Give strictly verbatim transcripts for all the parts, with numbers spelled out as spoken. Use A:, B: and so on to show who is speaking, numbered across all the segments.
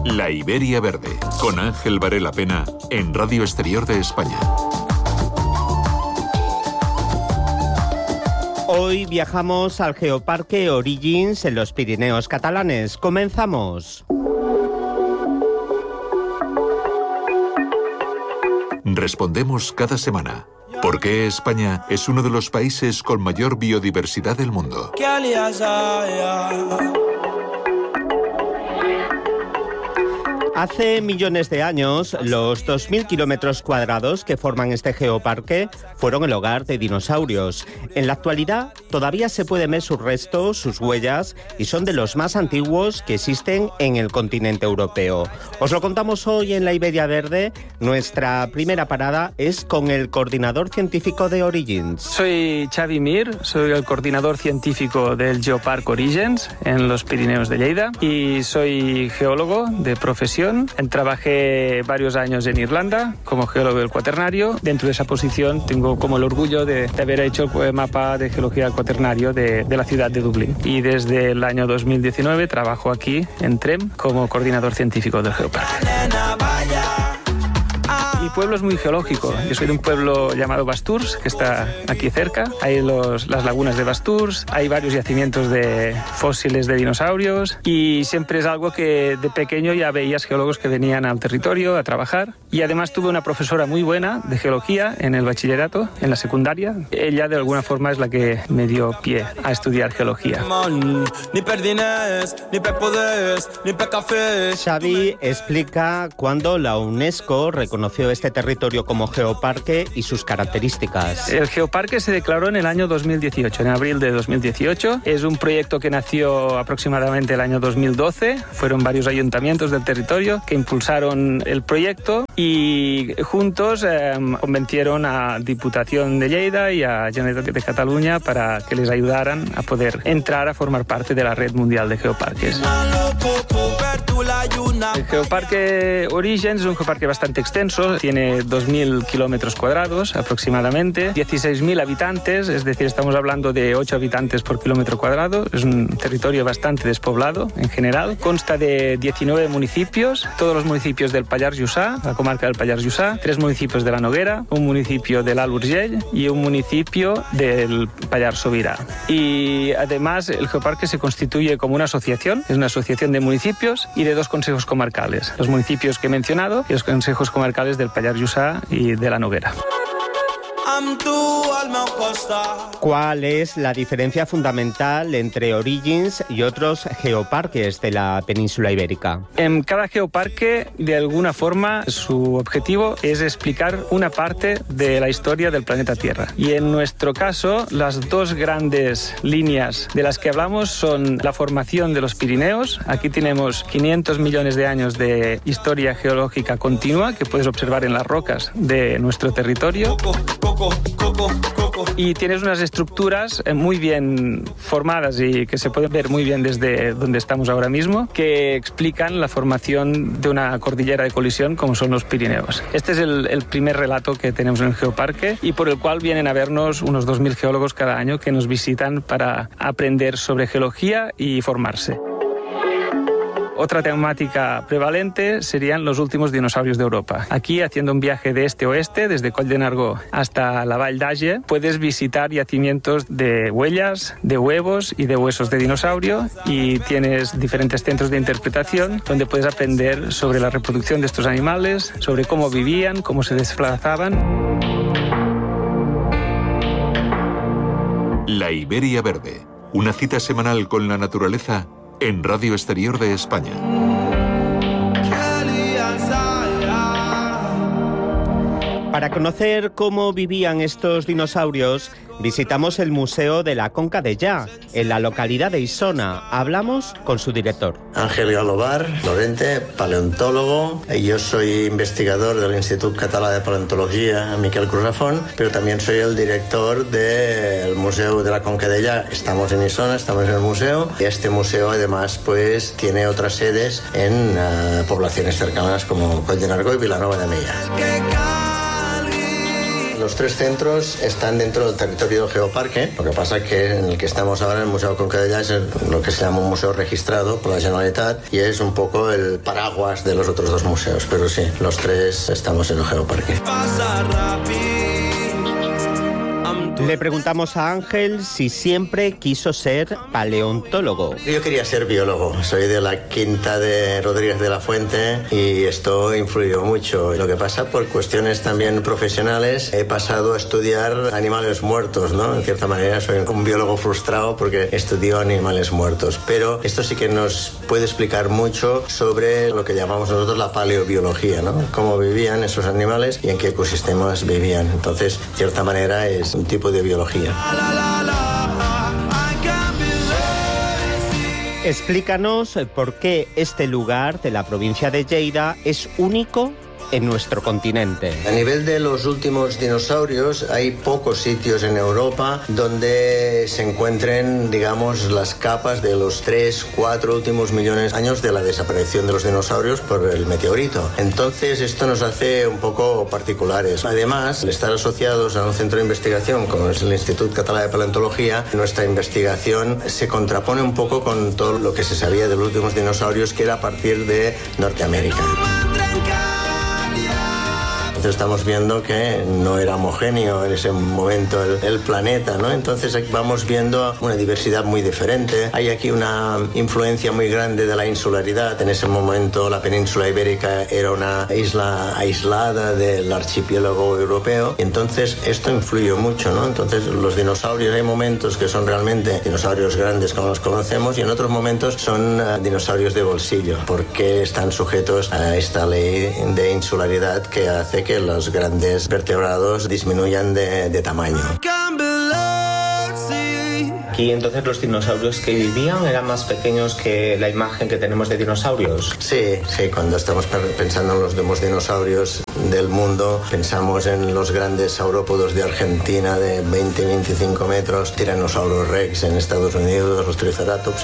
A: La Iberia Verde, con Ángel Varela Pena, en Radio Exterior de España.
B: Hoy viajamos al Geoparque Origins en los Pirineos catalanes. Comenzamos.
A: Respondemos cada semana. ¿Por qué España es uno de los países con mayor biodiversidad del mundo?
B: Hace millones de años, los dos mil kilómetros cuadrados que forman este geoparque fueron el hogar de dinosaurios. En la actualidad, todavía se pueden ver sus restos, sus huellas, y son de los más antiguos que existen en el continente europeo. Os lo contamos hoy en la Iberia Verde. Nuestra primera parada es con el coordinador científico de Origins.
C: Soy Xavi Mir, soy el coordinador científico del Geoparque Origins en los Pirineos de Lleida y soy geólogo de profesión. Trabajé varios años en Irlanda como geólogo del cuaternario. Dentro de esa posición tengo como el orgullo de, de haber hecho el mapa de geología del cuaternario de, de la ciudad de Dublín. Y desde el año dos mil diecinueve trabajo aquí en Trem como coordinador científico del geoparque. Mi pueblo es muy geológico. Yo soy de un pueblo llamado Basturs, que está aquí cerca. Hay los, las lagunas de Basturs, hay varios yacimientos de fósiles de dinosaurios y siempre es algo que de pequeño ya veías geólogos que venían al territorio a trabajar. Y además tuve una profesora muy buena de geología en el bachillerato, en la secundaria. Ella de alguna forma es la que me dio pie a estudiar geología.
B: Xavi explica cuándo la UNESCO reconoció este territorio como geoparque y sus características.
C: El geoparque se declaró en el año dos mil dieciocho, en abril de dos mil dieciocho. Es un proyecto que nació aproximadamente el año dos mil doce. Fueron varios ayuntamientos del territorio que impulsaron el proyecto y juntos eh, convencieron a Diputación de Lleida y a Generalitat de Cataluña para que les ayudaran a poder entrar a formar parte de la red mundial de geoparques. El Geoparque Origins es un geoparque bastante extenso, tiene dos mil kilómetros cuadrados aproximadamente, dieciséis mil habitantes, es decir, estamos hablando de ocho habitantes por kilómetro cuadrado. Es un territorio bastante despoblado en general. Consta de diecinueve municipios, todos los municipios del Pallars Jussá, la comarca del Pallars Jussá, tres municipios de la Noguera, un municipio del Alt Urgell y un municipio del Pallars Sobirà. Y además el geoparque se constituye como una asociación, es una asociación de municipios y de dos consejos comarcales, los municipios que he mencionado y los consejos comarcales del Pallars Jussá y de la Noguera.
B: ¿Cuál es la diferencia fundamental entre Origins y otros geoparques de la península ibérica?
C: En cada geoparque, de alguna forma, su objetivo es explicar una parte de la historia del planeta Tierra. Y en nuestro caso, las dos grandes líneas de las que hablamos son la formación de los Pirineos. Aquí tenemos quinientos millones de años de historia geológica continua que puedes observar en las rocas de nuestro territorio. Y tienes unas estructuras muy bien formadas y que se pueden ver muy bien desde donde estamos ahora mismo, que explican la formación de una cordillera de colisión como son los Pirineos. Este es el, el primer relato que tenemos en el geoparque y por el cual vienen a vernos unos dos mil geólogos cada año que nos visitan para aprender sobre geología y formarse. Otra temática prevalente serían los últimos dinosaurios de Europa. Aquí, haciendo un viaje de este a oeste, desde Coll de Nargó hasta la Vall d'Age, puedes visitar yacimientos de huellas, de huevos y de huesos de dinosaurio y tienes diferentes centros de interpretación donde puedes aprender sobre la reproducción de estos animales, sobre cómo vivían, cómo se desplazaban.
A: La Iberia Verde, una cita semanal con la naturaleza en Radio Exterior de España.
B: Para conocer cómo vivían estos dinosaurios, visitamos el Museo de la Conca Dellà, en la localidad de Isona. Hablamos con su director.
D: Ángel Galobar, Lorente, paleontólogo. Yo soy investigador del Instituto Català de Paleontología, Miquel Cruz Rafón, pero también soy el director del Museo de la Conca Dellà. Estamos en Isona, estamos en el museo. Y este museo, además, pues tiene otras sedes en uh, poblaciones cercanas como Coll de Nargó y Vilanova de Meià. Los tres centros están dentro del territorio del Geoparque. Lo que pasa es que en el que estamos ahora, el Museu Conca es el, lo que se llama un museo registrado por la Generalitat y es un poco el paraguas de los otros dos museos. Pero sí, los tres estamos en el Geoparque.
B: Le preguntamos a Ángel si siempre quiso ser paleontólogo.
D: Yo quería ser biólogo. Soy de la quinta de Rodríguez de la Fuente y esto influyó mucho. Lo que pasa, por cuestiones también profesionales, he pasado a estudiar animales muertos, ¿no? En cierta manera soy un biólogo frustrado porque estudio animales muertos. Pero esto sí que nos puede explicar mucho sobre lo que llamamos nosotros la paleobiología, ¿no? Cómo vivían esos animales y en qué ecosistemas vivían. Entonces, de cierta manera, es un tipo de biología.
B: Explícanos por qué este lugar de la provincia de Lleida es único en nuestro continente.
D: A nivel de los últimos dinosaurios, hay pocos sitios en Europa donde se encuentren, digamos, las capas de los tres, cuatro últimos millones de años de la desaparición de los dinosaurios por el meteorito. Entonces, esto nos hace un poco particulares. Además, al estar asociados a un centro de investigación como es el Institut Català de Paleontología, nuestra investigación se contrapone un poco con todo lo que se sabía de los últimos dinosaurios, que era a partir de Norteamérica. Entonces estamos viendo que no era homogéneo en ese momento el, el planeta, ¿no? Entonces vamos viendo una diversidad muy diferente. Hay aquí una influencia muy grande de la insularidad. En ese momento la península ibérica era una isla aislada del archipiélago europeo. Y entonces esto influyó mucho, ¿no? Entonces los dinosaurios, hay momentos que son realmente dinosaurios grandes como los conocemos y en otros momentos son uh, dinosaurios de bolsillo porque están sujetos a esta ley de insularidad que hace que que los grandes vertebrados disminuyan de, de tamaño.
E: Aquí entonces los dinosaurios que vivían eran más pequeños que la imagen que tenemos de dinosaurios.
D: Sí, sí, cuando estamos pensando en los demás dinosaurios del mundo, pensamos en los grandes saurópodos de Argentina de veinte a veinticinco metros, Tyrannosaurus Rex en Estados Unidos, los Triceratops.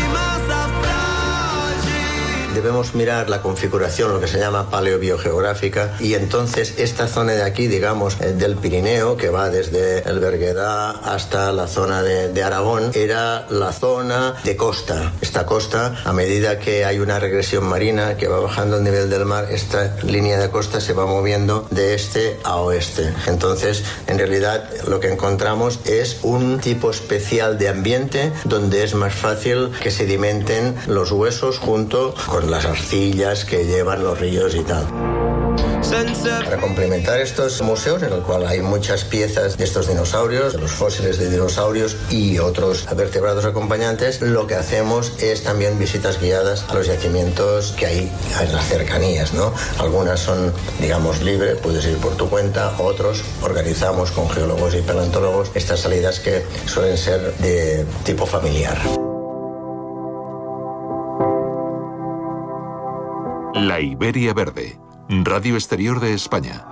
D: Debemos mirar la configuración, lo que se llama paleobiogeográfica, y entonces esta zona de aquí, digamos, del Pirineo, que va desde el Berguedá hasta la zona de, de Aragón, era la zona de costa. Esta costa, a medida que hay una regresión marina que va bajando el nivel del mar, esta línea de costa se va moviendo de este a oeste. Entonces, en realidad, lo que encontramos es un tipo especial de ambiente donde es más fácil que sedimenten los huesos junto con las arcillas que llevan los ríos y tal. Para complementar estos museos, en el cual hay muchas piezas de estos dinosaurios, de los fósiles de dinosaurios y otros vertebrados acompañantes, lo que hacemos es también visitas guiadas a los yacimientos que hay en las cercanías, ¿no? Algunas son, digamos, libres, puedes ir por tu cuenta, otros organizamos con geólogos y paleontólogos estas salidas que suelen ser de tipo familiar.
A: La Iberia Verde, Radio Exterior de España.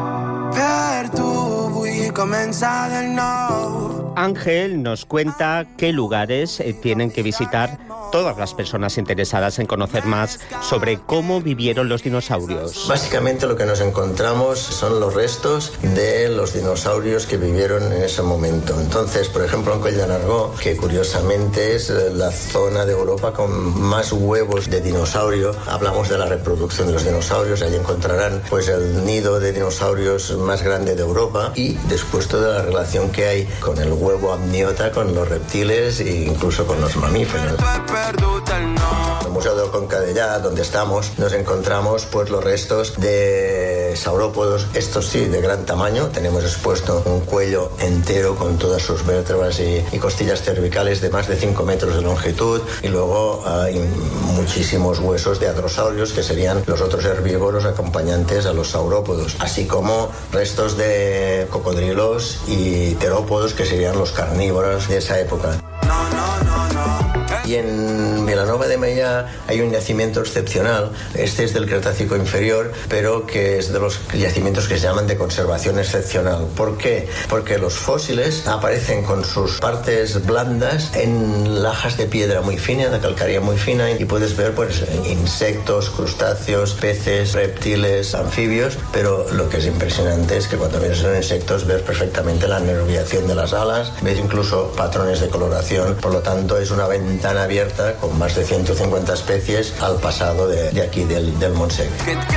B: Ángel nos cuenta qué lugares tienen que visitar todas las personas interesadas en conocer más sobre cómo vivieron los dinosaurios.
D: Básicamente lo que nos encontramos son los restos de los dinosaurios que vivieron en ese momento. Entonces, por ejemplo, en Coll de Nargó, que curiosamente es la zona de Europa con más huevos de dinosaurio, hablamos de la reproducción de los dinosaurios, allí encontrarán pues el nido de dinosaurios más grande de Europa y después toda la relación que hay con el huevo amniota, con los reptiles e incluso con los mamíferos. En el Museo del Conca d'Ellà, donde estamos, nos encontramos pues los restos de saurópodos, estos sí, de gran tamaño. Tenemos expuesto un cuello entero con todas sus vértebras y, y costillas cervicales de más de cinco metros de longitud, y luego hay muchísimos huesos de hadrosaurios, que serían los otros herbívoros acompañantes a los saurópodos, así como restos de cocodrilos y terópodos, que serían los carnívoros de esa época. Y en la Nova de Maià hay un yacimiento excepcional. Este es del Cretácico inferior, pero que es de los yacimientos que se llaman de conservación excepcional. ¿Por qué? Porque los fósiles aparecen con sus partes blandas en lajas de piedra muy fina, de calcárea muy fina, y puedes ver pues insectos, crustáceos, peces, reptiles, anfibios, pero lo que es impresionante es que cuando ves esos insectos ves perfectamente la nerviación de las alas, ves incluso patrones de coloración. Por lo tanto, es una ventana abierta con más de ciento cincuenta especies al pasado de, de aquí, del, del Montsec.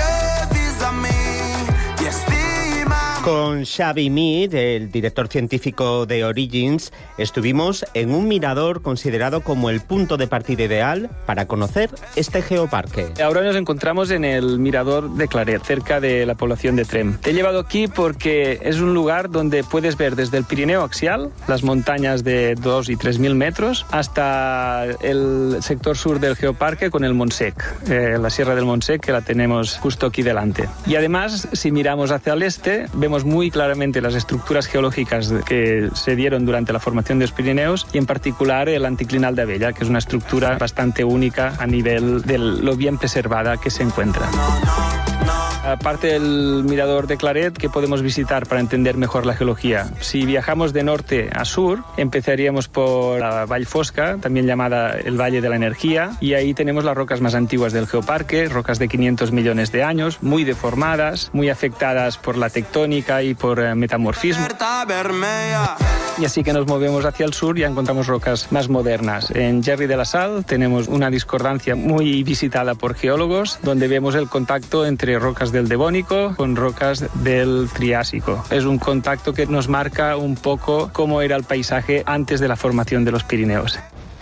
B: Con Xavi Mead, el director científico de Origins, estuvimos en un mirador considerado como el punto de partida ideal para conocer este geoparque.
C: Ahora nos encontramos en el mirador de Claret, cerca de la población de Tremp. Te he llevado aquí porque es un lugar donde puedes ver desde el Pirineo axial, las montañas de dos y tres mil metros, hasta el sector sur del geoparque con el Montsec, eh, la Sierra del Montsec, que la tenemos justo aquí delante. Y además, si miramos hacia el este, vemos muy claramente las estructuras geológicas que se dieron durante la formación de los Pirineos y en particular el anticlinal de Abella, que es una estructura bastante única a nivel de lo bien preservada que se encuentra. Aparte del mirador de Claret, que podemos visitar para entender mejor la geología. Si viajamos de norte a sur, empezaríamos por la Vall Fosca, también llamada el Valle de la Energía, y ahí tenemos las rocas más antiguas del geoparque, rocas de quinientos millones de años, muy deformadas, muy afectadas por la tectónica y por eh, metamorfismo. Y así que nos movemos hacia el sur y encontramos rocas más modernas. En Gerri de la Sal tenemos una discordancia muy visitada por geólogos, donde vemos el contacto entre rocas del Devónico con rocas del Triásico. Es un contacto que nos marca un poco cómo era el paisaje antes de la formación de los Pirineos.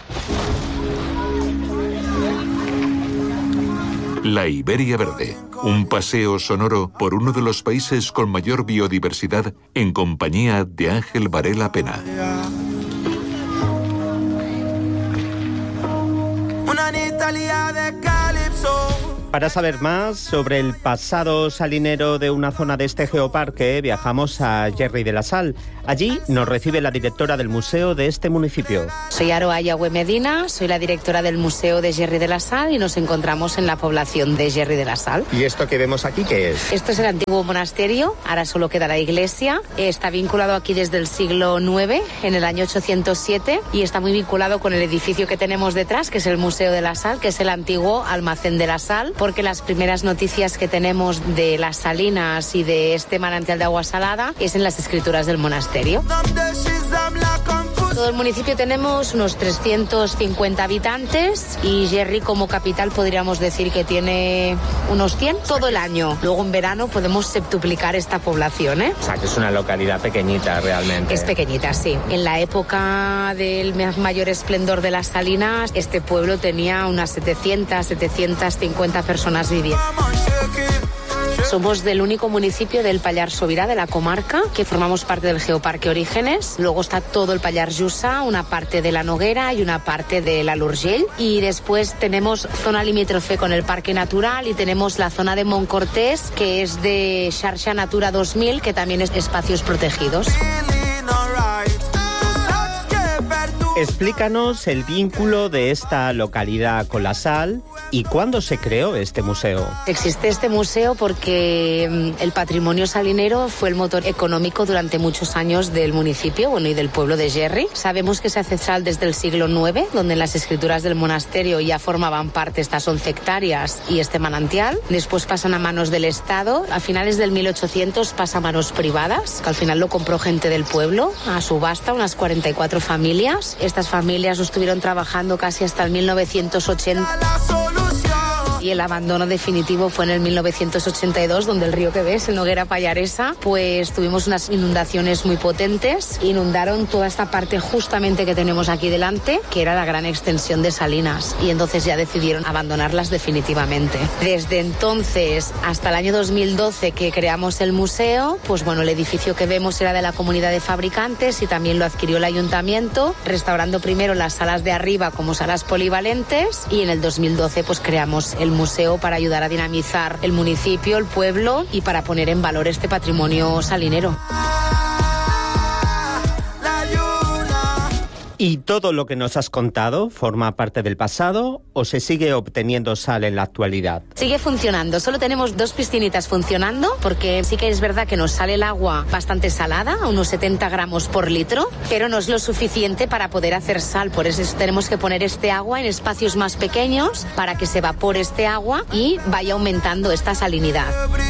A: La Iberia Verde, un paseo sonoro por uno de los países con mayor biodiversidad en compañía de Ángel Varela Pena.
B: Para saber más sobre el pasado salinero de una zona de este geoparque, viajamos a Gerri de la Sal. Allí nos recibe la directora del museo de este municipio.
F: Soy Aroa Yahweh Medina, soy la directora del Museo de Gerri de la Sal y nos encontramos en la población de Gerri de la Sal.
B: ¿Y esto que vemos aquí qué es?
F: Esto es el antiguo monasterio, ahora solo queda la iglesia. Está vinculado aquí desde el siglo nueve, en el año ochocientos siete, y está muy vinculado con el edificio que tenemos detrás, que es el Museo de la Sal, que es el antiguo almacén de la sal, porque las primeras noticias que tenemos de las salinas y de este manantial de agua salada es en las escrituras del monasterio. Todo el municipio tenemos unos trescientos cincuenta habitantes y Gerri como capital podríamos decir que tiene unos cien todo el año. Luego en verano podemos septuplicar esta población, ¿eh?
E: O sea, que es una localidad pequeñita realmente.
F: Es pequeñita, sí. En la época del mayor esplendor de las salinas, este pueblo tenía unas setecientas, setecientas cincuenta personas viviendo. Somos del único municipio del Pallars Sobirà, de la comarca, que formamos parte del Geoparque Orígenes. Luego está todo el Pallars Jussá, una parte de la Noguera y una parte de la l'Urgell. Y después tenemos zona limítrofe con el Parque Natural y tenemos la zona de Montcortés, que es de Xarxa Natura dos mil, que también es espacios protegidos.
B: Explícanos el vínculo de esta localidad con la sal y cuándo se creó este museo.
F: Existe este museo porque el patrimonio salinero fue el motor económico durante muchos años del municipio, bueno, y del pueblo de Gerri. Sabemos que se hace sal desde el siglo nueve, donde en las escrituras del monasterio ya formaban parte estas once hectáreas y este manantial. Después pasan a manos del Estado. A finales del mil ochocientos pasa a manos privadas, que al final lo compró gente del pueblo a subasta, unas cuarenta y cuatro familias. Estas familias estuvieron trabajando casi hasta el mil novecientos ochenta. Y el abandono definitivo fue en el mil novecientos ochenta y dos, donde el río que ves, el Noguera Pallaresa, pues tuvimos unas inundaciones muy potentes. Inundaron toda esta parte justamente que tenemos aquí delante, que era la gran extensión de salinas. Y entonces ya decidieron abandonarlas definitivamente. Desde entonces hasta el año dos mil doce, que creamos el museo, pues bueno, el edificio que vemos era de la comunidad de fabricantes y también lo adquirió el ayuntamiento, restaurando primero las salas de arriba como salas polivalentes, y en el dos mil doce pues creamos el museo para ayudar a dinamizar el municipio, el pueblo y para poner en valor este patrimonio salinero.
B: ¿Y todo lo que nos has contado forma parte del pasado o se sigue obteniendo sal en la actualidad?
F: Sigue funcionando. Solo tenemos dos piscinitas funcionando porque sí que es verdad que nos sale el agua bastante salada, a unos setenta gramos por litro, pero no es lo suficiente para poder hacer sal. Por eso tenemos que poner este agua en espacios más pequeños para que se evapore este agua y vaya aumentando esta salinidad.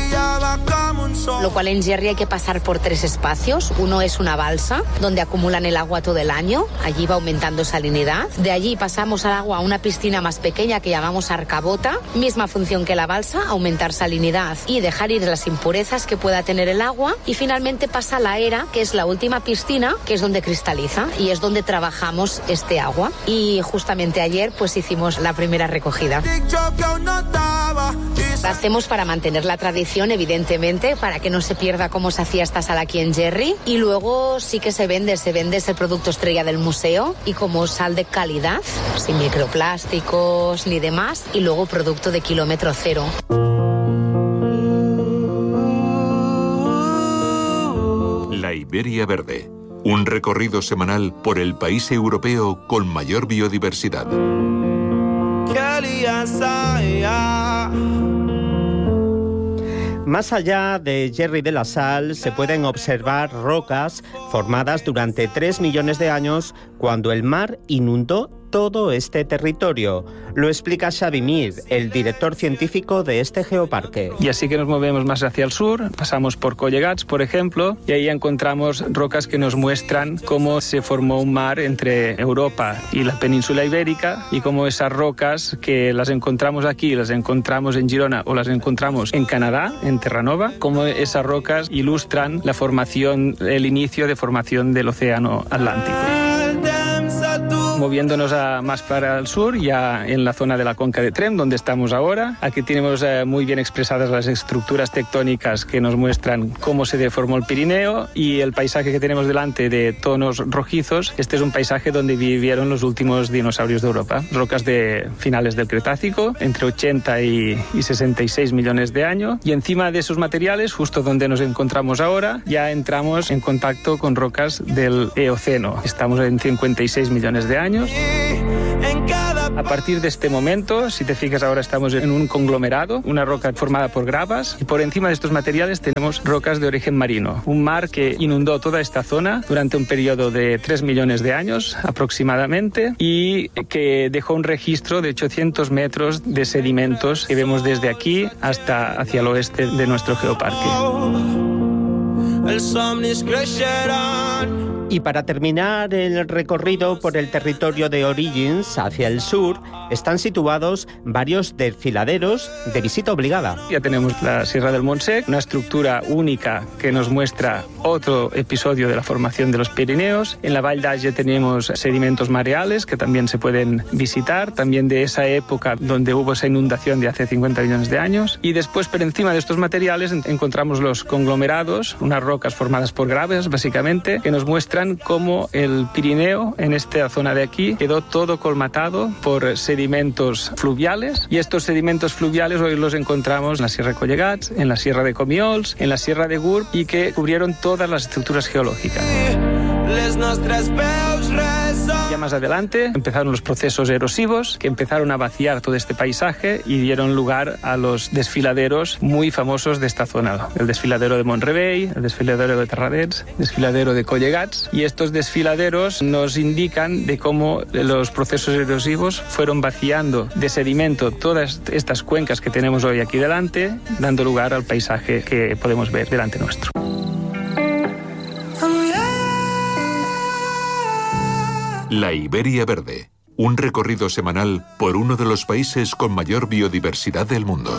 F: Lo cual en Gerri hay que pasar por tres espacios. Uno es una balsa donde acumulan el agua todo el año. Allí va aumentando salinidad. De allí pasamos al agua a una piscina más pequeña que llamamos arcabota. Misma función que la balsa, aumentar salinidad y dejar ir las impurezas que pueda tener el agua. Y finalmente pasa a la era, que es la última piscina, que es donde cristaliza y es donde trabajamos este agua. Y justamente ayer pues hicimos la primera recogida. La hacemos para mantener la tradición, evidentemente, para que no se pierda cómo se hacía esta sal aquí en Gerri. Y luego sí que se vende, se vende ese producto estrella del museo y como sal de calidad, sin microplásticos ni demás, y luego producto de kilómetro cero.
A: La Iberia Verde, un recorrido semanal por el país europeo con mayor biodiversidad.
B: Más allá de Gerri de la Sal se pueden observar rocas formadas durante tres millones de años cuando el mar inundó todo este territorio. Lo explica Xavi Mir, el director científico de este geoparque.
C: Y así que nos movemos más hacia el sur, pasamos por Collegats, por ejemplo, y ahí encontramos rocas que nos muestran cómo se formó un mar entre Europa y la península ibérica y cómo esas rocas que las encontramos aquí, las encontramos en Girona o las encontramos en Canadá, en Terranova, cómo esas rocas ilustran la formación, el inicio de formación del océano Atlántico. Moviéndonos a, más para el sur, ya en la zona de la Conca de Tremp, donde estamos ahora. Aquí tenemos eh, muy bien expresadas las estructuras tectónicas que nos muestran cómo se deformó el Pirineo y el paisaje que tenemos delante de tonos rojizos. Este es un paisaje donde vivieron los últimos dinosaurios de Europa. Rocas de finales del Cretácico, entre ochenta y sesenta y seis millones de años. Y encima de esos materiales, justo donde nos encontramos ahora, ya entramos en contacto con rocas del Eoceno. Estamos en cincuenta y seis millones de años. A partir de este momento, si te fijas, ahora estamos en un conglomerado, una roca formada por gravas, y por encima de estos materiales tenemos rocas de origen marino. Un mar que inundó toda esta zona durante un periodo de tres millones de años aproximadamente y que dejó un registro de ochocientos metros de sedimentos que vemos desde aquí hasta hacia el oeste de nuestro geoparque.
B: Y para terminar el recorrido por el territorio de Origins hacia el sur, están situados varios desfiladeros de visita obligada.
C: Ya tenemos la Sierra del Montsec, una estructura única que nos muestra otro episodio de la formación de los Pirineos. En la Vall d'Age tenemos sedimentos mareales que también se pueden visitar, también de esa época donde hubo esa inundación de hace cincuenta millones de años. Y después, por encima de estos materiales, encontramos los conglomerados, unas rocas formadas por graves, básicamente, que nos muestran cómo el Pirineo, en esta zona de aquí, quedó todo colmatado por sedimentos fluviales, y estos sedimentos fluviales hoy los encontramos en la Sierra de Collegats, en la Sierra de Comiols, en la Sierra de Gurb, y que cubrieron todas las estructuras geológicas. Ya más adelante empezaron los procesos erosivos que empezaron a vaciar todo este paisaje y dieron lugar a los desfiladeros muy famosos de esta zona. El desfiladero de Mont-Rebei, el desfiladero de Terradets, el desfiladero de Collegats, y estos desfiladeros nos indican de cómo los procesos erosivos fueron vaciando de sedimento todas estas cuencas que tenemos hoy aquí delante, dando lugar al paisaje que podemos ver delante nuestro.
A: La Iberia Verde, un recorrido semanal por uno de los países con mayor biodiversidad del mundo.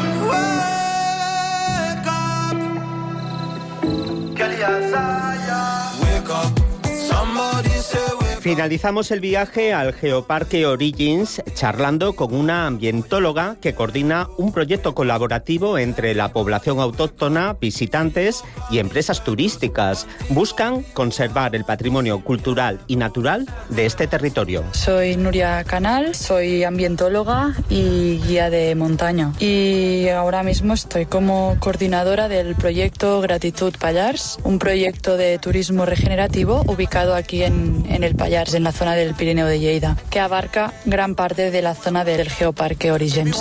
B: Finalizamos el viaje al Geoparque Origins charlando con una ambientóloga que coordina un proyecto colaborativo entre la población autóctona, visitantes y empresas turísticas. Buscan conservar el patrimonio cultural y natural de este territorio.
G: Soy Nuria Canal, soy ambientóloga y guía de montaña. Y ahora mismo estoy como coordinadora del proyecto Gratitud Pallars, un proyecto de turismo regenerativo ubicado aquí en, en el Pallars. Pallars, en la zona del Pirineo de Lleida, que abarca gran parte de la zona del Geoparque Orígens.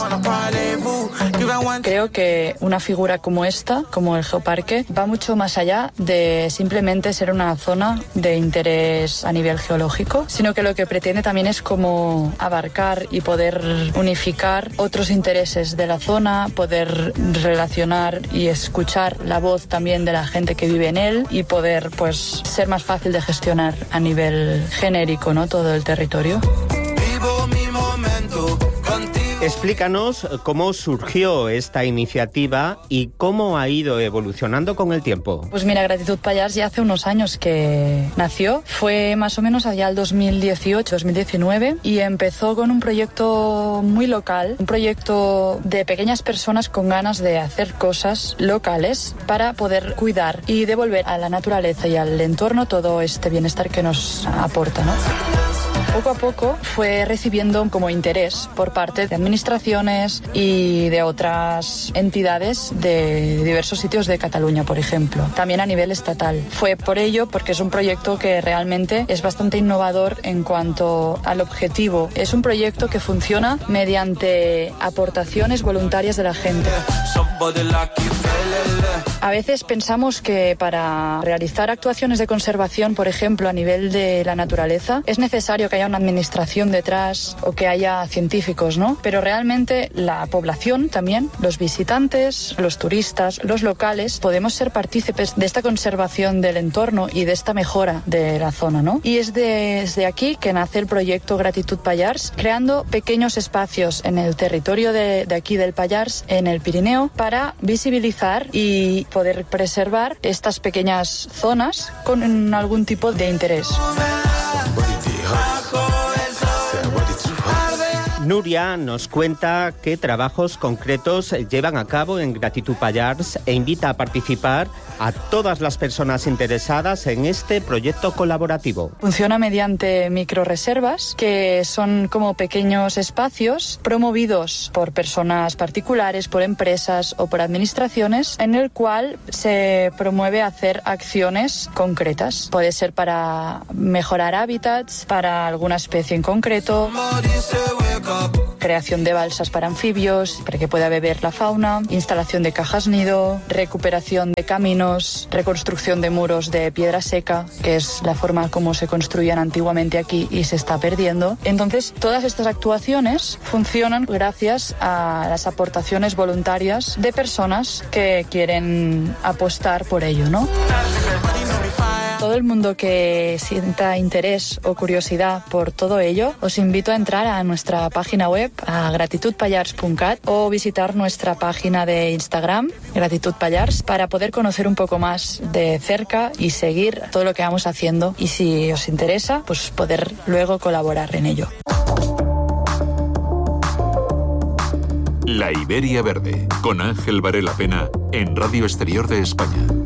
G: Creo que una figura como esta, como el Geoparque, va mucho más allá de simplemente ser una zona de interés a nivel geológico, sino que lo que pretende también es como abarcar y poder unificar otros intereses de la zona, poder relacionar y escuchar la voz también de la gente que vive en él y poder pues ser más fácil de gestionar a nivel genérico, ¿no?, todo el territorio.
H: Vivo mi momento contigo.
B: Explícanos cómo surgió esta iniciativa y cómo ha ido evolucionando con el tiempo.
G: Pues mira, Gratitud Pallars ya hace unos años que nació. Fue más o menos allá el dos mil dieciocho, dos mil diecinueve y empezó con un proyecto muy local, un proyecto de pequeñas personas con ganas de hacer cosas locales para poder cuidar y devolver a la naturaleza y al entorno todo este bienestar que nos aporta, ¿no? Poco a poco fue recibiendo como interés por parte de administraciones y de otras entidades de diversos sitios de Cataluña, por ejemplo, también a nivel estatal. Fue por ello porque es un proyecto que realmente es bastante innovador en cuanto al objetivo. Es un proyecto que funciona mediante aportaciones voluntarias de la gente. A veces pensamos que para realizar actuaciones de conservación, por ejemplo, a nivel de la naturaleza, es necesario que haya una administración detrás o que haya científicos, ¿no? Pero realmente la población también, los visitantes, los turistas, los locales, podemos ser partícipes de esta conservación del entorno y de esta mejora de la zona, ¿no? Y es desde aquí que nace el proyecto Gratitud Pallars, creando pequeños espacios en el territorio de, de aquí del Pallars, en el Pirineo, para visibilizar y poder preservar estas pequeñas zonas con algún tipo de interés.
B: Nuria nos cuenta qué trabajos concretos llevan a cabo en Gratitud Pallars e invita a participar a todas las personas interesadas en este proyecto colaborativo.
G: Funciona mediante microreservas, que son como pequeños espacios promovidos por personas particulares, por empresas o por administraciones, en el cual se promueve hacer acciones concretas. Puede ser para mejorar hábitats, para alguna especie en concreto, creación de balsas para anfibios, para que pueda beber la fauna, instalación de cajas nido, recuperación de caminos, reconstrucción de muros de piedra seca, que es la forma como se construían antiguamente aquí y se está perdiendo. Entonces, todas estas actuaciones funcionan gracias a las aportaciones voluntarias de personas que quieren apostar por ello, ¿no? Todo el mundo que sienta interés o curiosidad por todo ello, os invito a entrar a nuestra página web, a gratitud pallars punto cat, o visitar nuestra página de Instagram, Gratitud Pallars, para poder conocer un poco más de cerca y seguir todo lo que vamos haciendo. Y si os interesa, pues poder luego colaborar en ello.
A: La Iberia Verde, con Ángel Varela Pena, en Radio Exterior de España.